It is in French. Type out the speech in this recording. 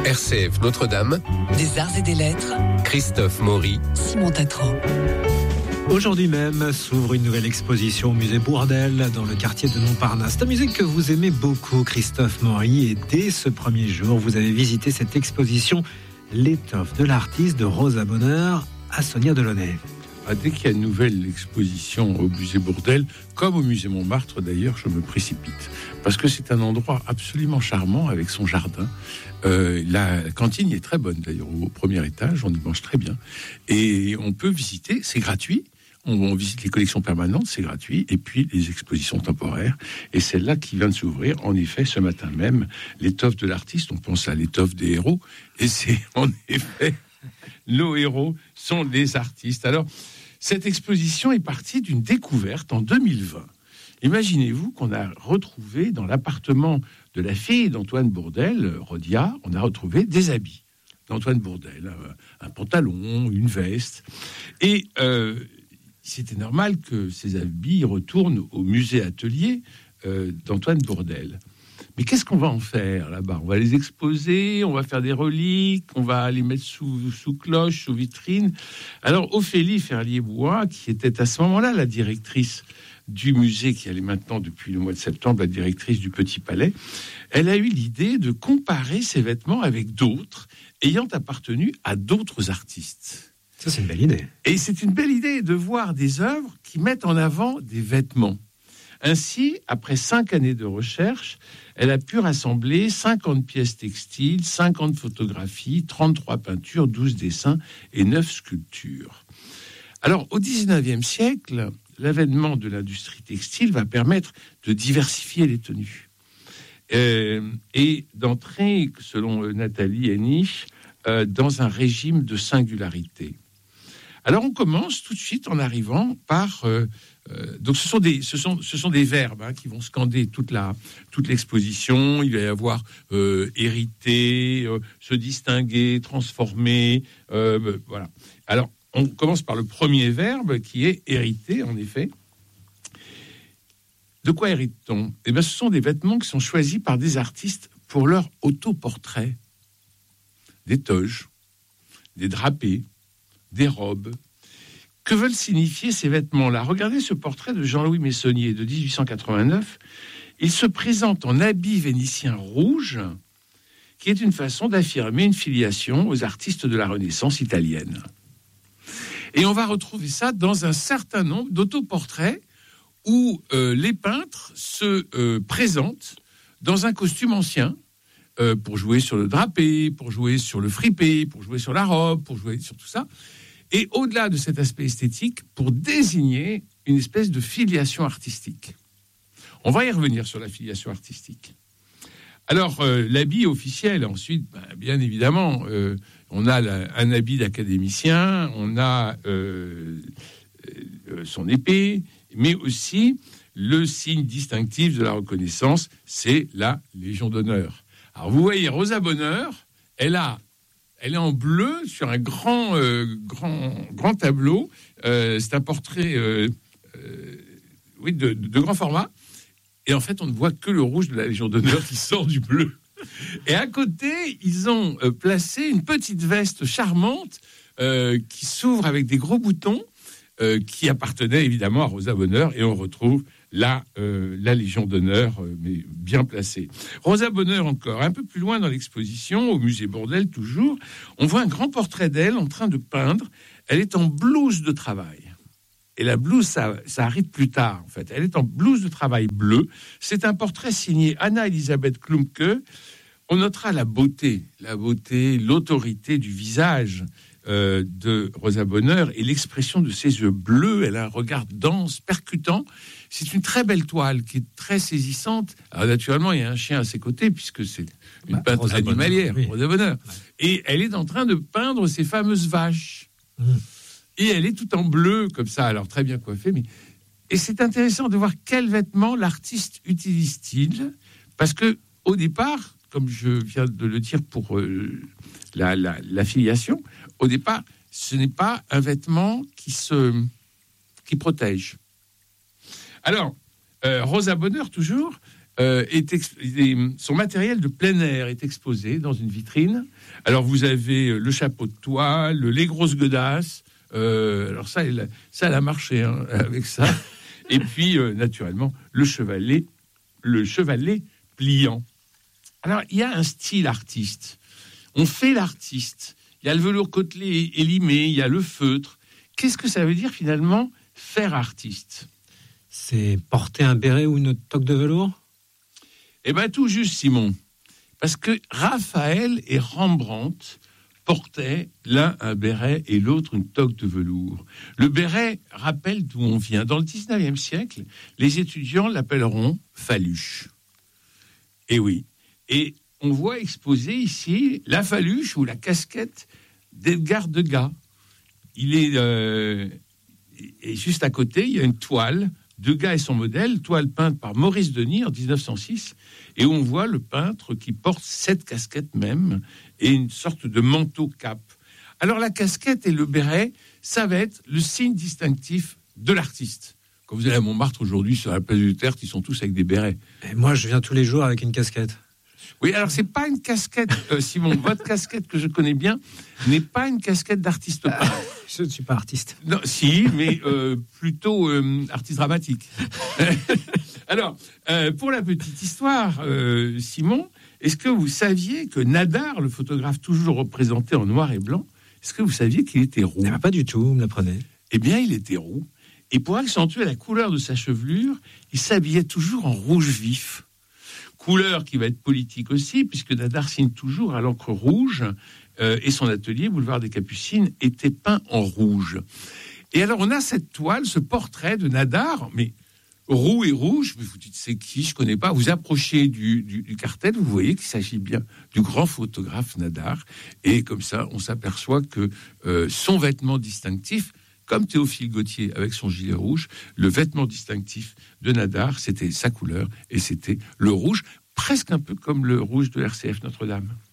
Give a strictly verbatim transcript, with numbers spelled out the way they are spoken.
R C F Notre-Dame, des arts et des lettres, Christophe Maury, Simon Tatro. Aujourd'hui même s'ouvre une nouvelle exposition au musée Bourdelle dans le quartier de Montparnasse. C'est un musée que vous aimez beaucoup, Christophe Maury, et dès ce premier jour, vous avez visité cette exposition L'étoffe de l'artiste de Rosa Bonheur à Sonia Delaunay. Ah, dès qu'il y a une nouvelle exposition au musée Bourdelle, comme au musée Montmartre d'ailleurs, je me précipite. Parce que c'est un endroit absolument charmant avec son jardin. Euh, la cantine est très bonne d'ailleurs au premier étage, on y mange très bien. Et on peut visiter, c'est gratuit. On, on visite les collections permanentes, c'est gratuit. Et puis les expositions temporaires. Et celle-là qui vient de s'ouvrir, en effet, ce matin même, l'étoffe de l'artiste, on pense à l'étoffe des héros. Et c'est en effet, nos héros sont les artistes. Alors, cette exposition est partie d'une découverte en deux mille vingt. Imaginez-vous qu'on a retrouvé dans l'appartement de la fille d'Antoine Bourdelle, Rodia, on a retrouvé des habits d'Antoine Bourdelle, un pantalon, une veste. Et euh, c'était normal que ces habits retournent au musée atelier euh, d'Antoine Bourdelle. Mais qu'est-ce qu'on va en faire là-bas ? On va les exposer, on va faire des reliques, on va les mettre sous, sous cloche, sous vitrine. Alors Ophélie Ferlier-Bois, qui était à ce moment-là la directrice du musée, qui elle est maintenant depuis le mois de septembre la directrice du Petit Palais, elle a eu l'idée de comparer ces vêtements avec d'autres ayant appartenu à d'autres artistes. Ça, c'est une belle idée. Et c'est une belle idée de voir des œuvres qui mettent en avant des vêtements. Ainsi, après cinq années de recherche, elle a pu rassembler cinquante pièces textiles, cinquante photographies, trente-trois peintures, douze dessins et neuf sculptures. Alors, au dix-neuvième siècle, l'avènement de l'industrie textile va permettre de diversifier les tenues euh, et d'entrer, selon Nathalie Henich, euh, dans un régime de singularité. Alors, on commence tout de suite en arrivant par... Euh, euh, donc, ce sont des, ce sont, ce sont des verbes hein, qui vont scander toute, la, toute l'exposition. Il va y avoir euh, hériter, euh, se distinguer, transformer, euh, voilà. Alors, on commence par le premier verbe qui est hériter, en effet. De quoi hérite-t-on ? Eh bien, ce sont des vêtements qui sont choisis par des artistes pour leur autoportrait. Des toges, des drapés, des robes. Que veulent signifier ces vêtements-là ? Regardez ce portrait de Jean-Louis Messonnier de dix-huit cent quatre-vingt-neuf. Il se présente en habit vénitien rouge, qui est une façon d'affirmer une filiation aux artistes de la Renaissance italienne. Et on va retrouver ça dans un certain nombre d'autoportraits où euh, les peintres se euh, présentent dans un costume ancien euh, pour jouer sur le drapé, pour jouer sur le fripé, pour jouer sur la robe, pour jouer sur tout ça. Et au-delà de cet aspect esthétique, pour désigner une espèce de filiation artistique. On va y revenir sur la filiation artistique. Alors, euh, l'habit officiel, ensuite, ben, bien évidemment... Euh, On a la, un habit d'académicien, on a euh, euh, son épée, mais aussi le signe distinctif de la reconnaissance, c'est la Légion d'honneur. Alors vous voyez, Rosa Bonheur, elle a, elle est en bleu sur un grand, euh, grand, grand tableau. Euh, c'est un portrait, euh, euh, oui, de, de, de grand format. Et en fait, on ne voit que le rouge de la Légion d'honneur qui sort du bleu. Et à côté, ils ont euh, placé une petite veste charmante euh, qui s'ouvre avec des gros boutons euh, qui appartenait évidemment à Rosa Bonheur. Et on retrouve là euh, la Légion d'honneur, euh, mais bien placée. Rosa Bonheur encore, un peu plus loin dans l'exposition, au musée Bourdelle toujours, on voit un grand portrait d'elle en train de peindre. Elle est en blouse de travail. Et la blouse, ça, ça arrive plus tard, en fait. Elle est en blouse de travail bleue. C'est un portrait signé Anna-Elisabeth Klumke. On notera la beauté, la beauté, l'autorité du visage euh, de Rosa Bonheur et l'expression de ses yeux bleus. Elle a un regard dense, percutant. C'est une très belle toile qui est très saisissante. Alors, naturellement, il y a un chien à ses côtés, puisque c'est une bah, peintre animalière, oui. Rosa Bonheur. Ouais. Et elle est en train de peindre ces fameuses vaches. Mmh. Et elle est tout en bleu, comme ça, alors très bien coiffée. Mais... Et c'est intéressant de voir quels vêtements l'artiste utilise-t-il, parce que au départ, comme je viens de le dire pour euh, la, la, la filiation, au départ, ce n'est pas un vêtement qui, se, qui protège. Alors, euh, Rosa Bonheur, toujours, euh, est ex- est, son matériel de plein air est exposé dans une vitrine. Alors vous avez le chapeau de toile, les grosses godasses. Euh, alors ça, elle, ça, elle a marché hein, avec ça. Et puis, euh, naturellement, le chevalet, le chevalet pliant. Alors, il y a un style artiste. On fait l'artiste. Il y a le velours côtelé et limé, il y a le feutre. Qu'est-ce que ça veut dire, finalement, faire artiste ? C'est porter un béret ou une toque de velours ? Eh bien, tout juste, Simon. Parce que Raphaël et Rembrandt portaient l'un un béret et l'autre une toque de velours. Le béret rappelle d'où on vient. Dans le dix-neuvième siècle, les étudiants l'appelleront faluche. Et oui. Et on voit exposer ici la faluche ou la casquette d'Edgar Degas. Il est euh, et juste à côté, il y a une toile. Degas et son modèle, toile peinte par Maurice Denis en dix-neuf cent six, et on voit le peintre qui porte cette casquette même et une sorte de manteau-cape. Alors la casquette et le béret, ça va être le signe distinctif de l'artiste. Quand vous allez à Montmartre aujourd'hui, sur la place du Tertre, ils sont tous avec des bérets. Et moi, je viens tous les jours avec une casquette. Oui, alors c'est pas une casquette, euh, Simon. Votre casquette que je connais bien n'est pas une casquette d'artiste peintre. Je ne suis pas artiste. Non, si, mais euh, plutôt euh, artiste dramatique. Alors, euh, pour la petite histoire, euh, Simon, est-ce que vous saviez que Nadar, le photographe toujours représenté en noir et blanc, est-ce que vous saviez qu'il était roux ? Ah, pas du tout, vous me l'apprenez. Eh bien, il était roux. Et pour accentuer la couleur de sa chevelure, il s'habillait toujours en rouge vif. Couleur qui va être politique aussi, puisque Nadar signe toujours à l'encre rouge, euh, et son atelier, boulevard des Capucines, était peint en rouge. Et alors, on a cette toile, ce portrait de Nadar, mais roux et rouge, vous dites, c'est qui ? Je ne connais pas. Vous approchez du, du, du cartel, vous voyez qu'il s'agit bien du grand photographe Nadar, et comme ça, on s'aperçoit que euh, son vêtement distinctif, comme Théophile Gautier avec son gilet rouge, le vêtement distinctif de Nadar, c'était sa couleur, et c'était le rouge, presque un peu comme le rouge de R C F Notre-Dame.